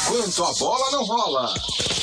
enquanto a bola não rola.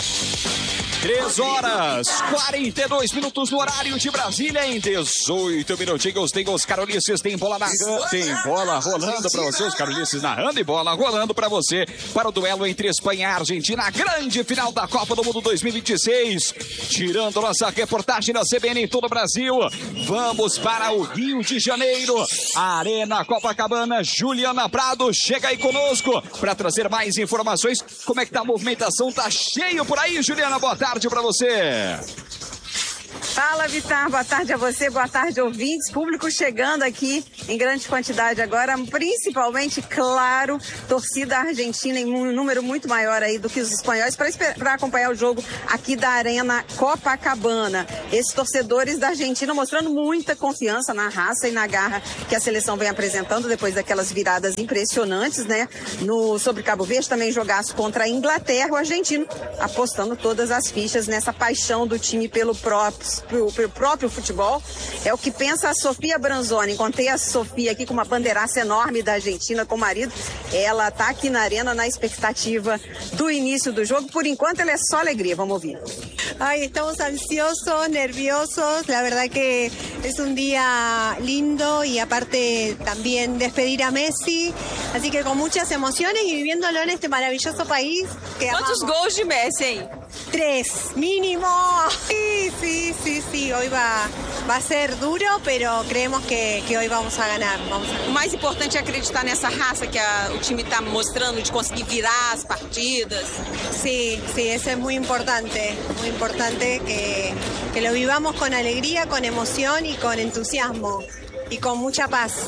3h42 no horário de Brasília. Em 18 minutinhos tem os Carolices, tem bola tem bola rolando para você, os Carolices narrando e bola rolando para você para o duelo entre Espanha e Argentina, a grande final da Copa do Mundo 2026. Tirando nossa reportagem na CBN em todo o Brasil, vamos para o Rio de Janeiro, Arena Copacabana. Juliana Prado chega aí conosco para trazer mais informações. Como é que tá a movimentação? Tá cheio por aí, Juliana? Boa tarde para você. Fala, Vitar, boa tarde a você, boa tarde, ouvintes, público chegando aqui em grande quantidade agora, principalmente, claro, torcida argentina em um número muito maior aí do que os espanhóis para acompanhar o jogo aqui da Arena Copacabana. Esses torcedores da Argentina mostrando muita confiança na raça e na garra que a seleção vem apresentando depois daquelas viradas impressionantes, né? Sobre Cabo Verde, também jogaço contra a Inglaterra, o argentino apostando todas as fichas nessa paixão do time pelo próprio futebol. É o que pensa a Sofia Branzoni. Encontrei a Sofia aqui com uma bandeiraça enorme da Argentina com o marido. Ela está aqui na arena na expectativa do início do jogo. Por enquanto, ela é só alegria. Vamos ouvir. Ay, estamos ansiosos, nerviosos. La verdad que es un día lindo y aparte también despedir a Messi. Así que con muchas emociones y viviéndolo en este maravilloso país. Quantos gols de Messi, hein? 3, mínimo. Sí. Hoy va a ser duro, pero creemos que hoy vamos a ganar. O mais importante é acreditar nessa raça que o time está mostrando, de conseguir virar as partidas. Sí, eso es muy importante que lo vivamos con alegría, con emoción y con entusiasmo y con mucha paz.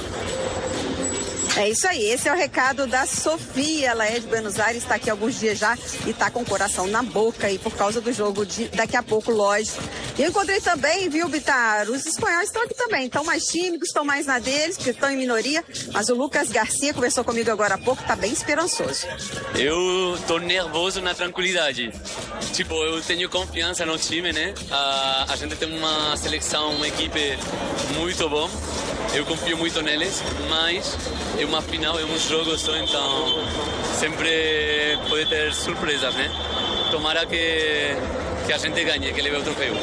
É isso aí, esse é o recado da Sofia, ela é de Buenos Aires, está aqui há alguns dias já e está com o coração na boca aí por causa do jogo de daqui a pouco, lógico. E eu encontrei também, viu, Bitar, os espanhóis estão aqui também, estão mais tímidos, estão mais na deles, porque estão em minoria, mas o Lucas Garcia conversou comigo agora há pouco, está bem esperançoso. Eu tô nervoso na tranquilidade, tipo, eu tenho confiança no time, né, a gente tem uma seleção, uma equipe muito bom, eu confio muito neles, mas é uma final, é um jogo só, então sempre pode ter surpresas, né? Tomara que a gente ganhe, que leve o troféu.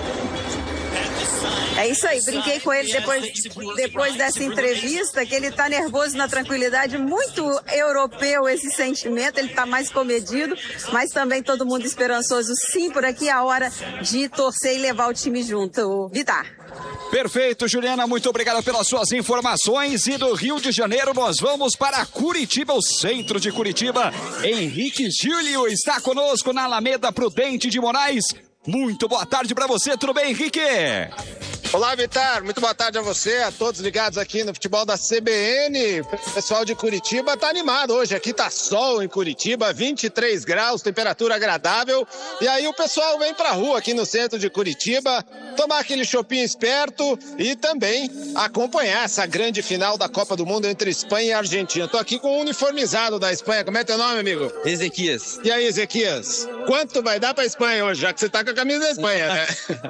É isso aí, brinquei com ele depois dessa entrevista, que ele tá nervoso na tranquilidade, muito europeu esse sentimento, ele tá mais comedido, mas também todo mundo esperançoso, sim, por aqui é a hora de torcer e levar o time junto. Vitar. Perfeito, Juliana, muito obrigado pelas suas informações. E do Rio de Janeiro nós vamos para Curitiba, o centro de Curitiba. Henrique Júlio está conosco na Alameda Prudente de Moraes. Muito boa tarde para você, tudo bem, Henrique? Olá, Vitar, muito boa tarde a você, a todos ligados aqui no futebol da CBN. O pessoal de Curitiba tá animado hoje, aqui tá sol em Curitiba, 23 graus, temperatura agradável. E aí o pessoal vem pra rua aqui no centro de Curitiba, tomar aquele chopinho esperto e também acompanhar essa grande final da Copa do Mundo entre Espanha e Argentina. Tô aqui com o uniformizado da Espanha, como é teu nome, amigo? Ezequias. E aí, Ezequias, quanto vai dar pra Espanha hoje, já que você tá com a camisa da Espanha, né?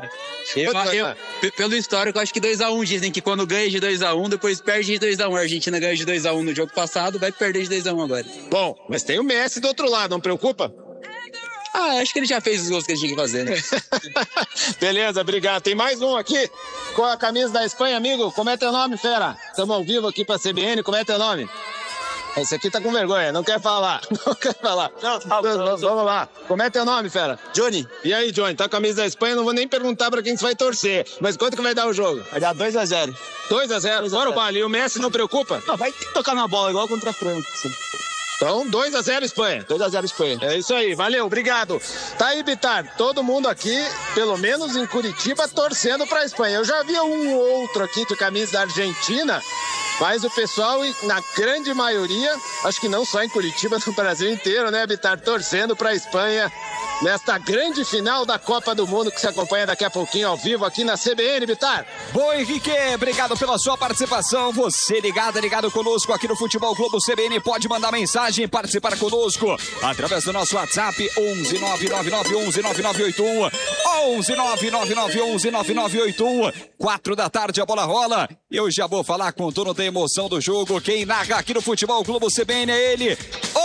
Pelo histórico, acho que 2-1. Dizem que quando ganha de 2-1, depois perde de 2-1. A Argentina ganhou de 2-1 no jogo passado, vai perder de 2-1 agora. Bom, mas tem o Messi do outro lado, não preocupa? Acho que ele já fez os gols que ele tinha que fazer, né? Beleza, obrigado. Tem mais um aqui com a camisa da Espanha, amigo. Como é teu nome, fera? Estamos ao vivo aqui pra CBN, como é teu nome? Esse aqui tá com vergonha, não quer falar. Não quer falar. Vamos lá. Como é teu nome, fera? Johnny. E aí, Johnny, tá com a camisa da Espanha, não vou nem perguntar pra quem você vai torcer. Mas quanto que vai dar o jogo? Vai dar 2-0. 2-0. Bora, Bali. E o Messi não preocupa? Não, vai tocar na bola, igual contra a França. Então, 2-0 Espanha. 2-0 Espanha. É isso aí, valeu, obrigado. Tá aí, Bitar, todo mundo aqui, pelo menos em Curitiba, torcendo pra Espanha. Eu já vi um ou outro aqui de camisa da Argentina, mas o pessoal, na grande maioria, acho que não só em Curitiba, no Brasil inteiro, né, Bitar, torcendo pra Espanha nesta grande final da Copa do Mundo que se acompanha daqui a pouquinho ao vivo aqui na CBN, Bitar. Bom, Henrique, obrigado pela sua participação. Você ligado conosco aqui no Futebol Globo CBN, pode mandar mensagem, participar conosco através do nosso WhatsApp 11 999 9981 11 999 9981. 4 da tarde a bola rola. Eu já vou falar com o dono da emoção do jogo. Quem narra aqui no Futebol Globo CBN é ele,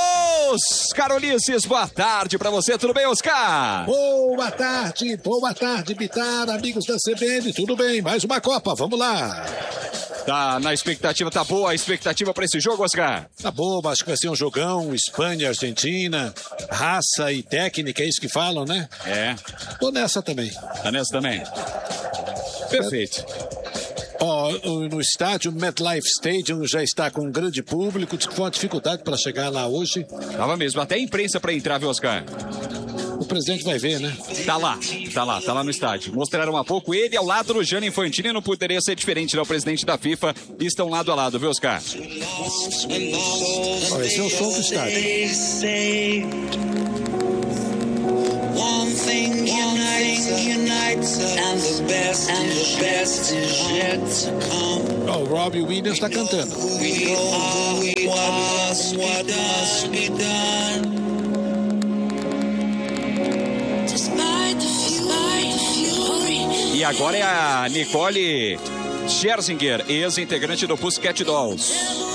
Oscar Ulisses, boa tarde pra você, tudo bem, Oscar? Boa tarde, Bitar, amigos da CBN, tudo bem? Mais uma Copa, vamos lá. Tá na expectativa, tá boa a expectativa pra esse jogo, Oscar? Tá boa, acho que vai ser um jogão, Espanha, Argentina, raça e técnica, é isso que falam, né? É. Tô nessa também. Tá nessa também? Perfeito. No estádio MetLife Stadium já está com um grande público, diz que foi uma dificuldade para chegar lá hoje. Tava mesmo, até a imprensa pra entrar, viu, Oscar? O presidente vai ver, né? Tá lá no estádio. Mostraram há pouco ele ao lado do Gianni Infantino, não poderia ser diferente, né? O presidente da FIFA estão lado a lado, viu, Oscar? Esse é o som do estádio. One thing unites us, and the best is yet to come. O Robbie Williams está cantando. What must be done. E agora é a Nicole Scherzinger, ex-integrante do Pussycat Dolls.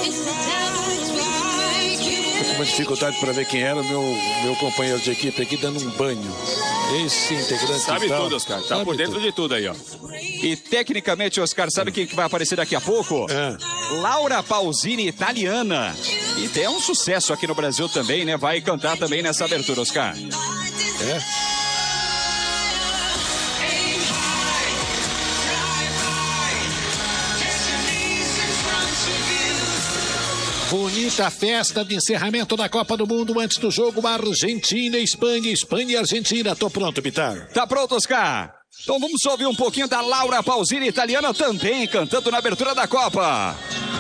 Tô com uma dificuldade para ver quem era meu companheiro de equipe aqui dando um banho. Esse integrante sabe tudo, Oscar. Tá por dentro de tudo aí, ó. E tecnicamente, Oscar, sabe quem que vai aparecer daqui a pouco? Laura Pausini, italiana. E tem um sucesso aqui no Brasil também, né? Vai cantar também nessa abertura, Oscar. É. Bonita festa de encerramento da Copa do Mundo antes do jogo Argentina e Espanha. Espanha e Argentina. Tô pronto, Bitar. Tá pronto, Oscar? Então vamos ouvir um pouquinho da Laura Pausini, italiana, também cantando na abertura da Copa.